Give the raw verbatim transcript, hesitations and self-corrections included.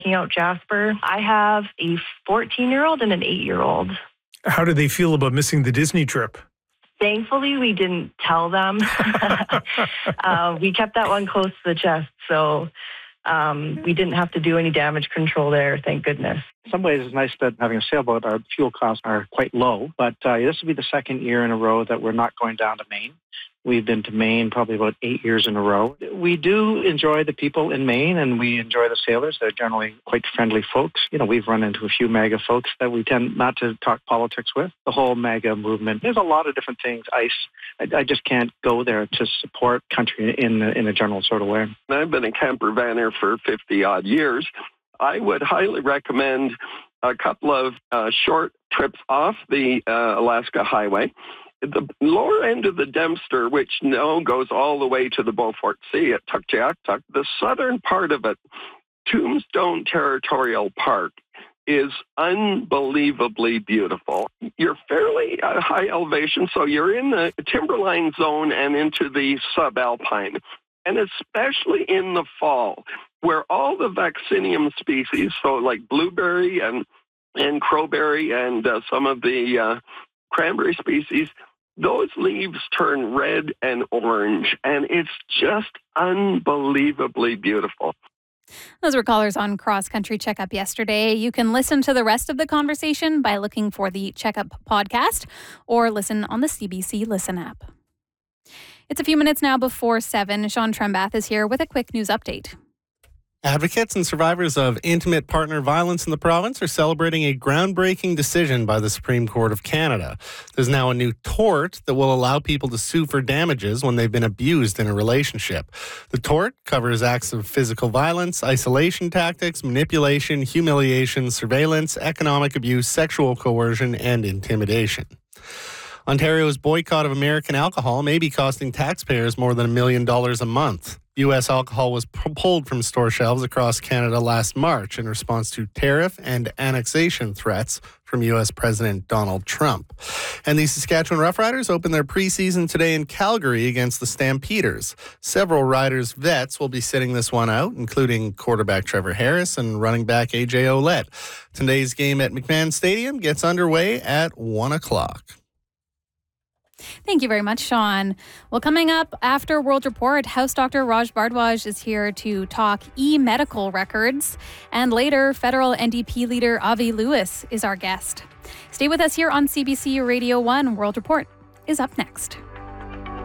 Taking out Jasper. I have a fourteen-year-old and an eight-year-old. How do they feel about missing the Disney trip? Thankfully, we didn't tell them. uh, we kept that one close to the chest, so um, we didn't have to do any damage control there, thank goodness. In some ways, it's nice that having a sailboat, our fuel costs are quite low, but uh, this will be the second year in a row that we're not going down to Maine. We've been to Maine probably about eight years in a row. We do enjoy the people in Maine, and we enjoy the sailors. They're generally quite friendly folks. You know, we've run into a few MAGA folks that we tend not to talk politics with. The whole MAGA movement, there's a lot of different things. ICE, I, I just can't go there to support country in, in a general sort of way. I've been a camper vanner for fifty-odd years. I would highly recommend a couple of uh, short trips off the uh, Alaska Highway. The lower end of the Dempster, which now goes all the way to the Beaufort Sea at Tuktoyaktuk, the southern part of it, Tombstone Territorial Park, is unbelievably beautiful. You're fairly at high elevation, so you're in the timberline zone and into the subalpine, and especially in the fall, where all the vaccinium species, so like blueberry and, and crowberry and uh, some of the uh, cranberry species, those leaves turn red and orange, and it's just unbelievably beautiful. Those were callers on Cross Country Checkup yesterday. You can listen to the rest of the conversation by looking for the Checkup podcast or listen on the C B C Listen app. It's a few minutes now before seven. Sean Trembath is here with a quick news update. Advocates and survivors of intimate partner violence in the province are celebrating a groundbreaking decision by the Supreme Court of Canada. There's now a new tort that will allow people to sue for damages when they've been abused in a relationship. The tort covers acts of physical violence, isolation tactics, manipulation, humiliation, surveillance, economic abuse, sexual coercion, and intimidation. Ontario's boycott of American alcohol may be costing taxpayers more than a million dollars a month. U S alcohol was pulled from store shelves across Canada last March in response to tariff and annexation threats from U S President Donald Trump. And the Saskatchewan Roughriders open their preseason today in Calgary against the Stampeders. Several Riders vets will be sitting this one out, including quarterback Trevor Harris and running back A J Ouellette. Today's game at McMahon Stadium gets underway at one o'clock. Thank you very much, Sean. Well, coming up after World Report, House Doctor Raj Bhardwaj is here to talk e-medical records. And later, federal N D P leader Avi Lewis is our guest. Stay with us here on C B C Radio one. World Report is up next.